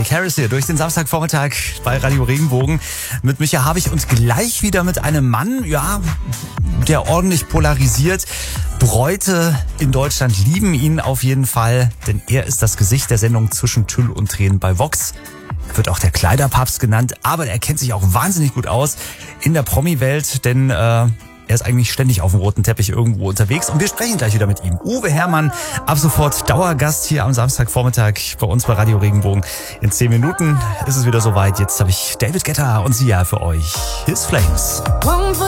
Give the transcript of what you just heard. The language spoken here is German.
Calvin Harris hier durch den Samstagvormittag bei Radio Regenbogen mit Micha Habich und gleich wieder mit einem Mann, ja, der ordentlich polarisiert. Bräute in Deutschland lieben ihn auf jeden Fall, denn er ist das Gesicht der Sendung Zwischen Tüll und Tränen bei Vox. Er wird auch der Kleiderpapst genannt, aber er kennt sich auch wahnsinnig gut aus in der Promi-Welt, denn er ist eigentlich ständig auf dem roten Teppich irgendwo unterwegs und wir sprechen gleich wieder mit ihm. Uwe Herrmann, ab sofort Dauergast hier am Samstagvormittag bei uns bei Radio Regenbogen. In 10 Minuten ist es wieder soweit. Jetzt habe ich David Guetta und Sia für euch. His Flames.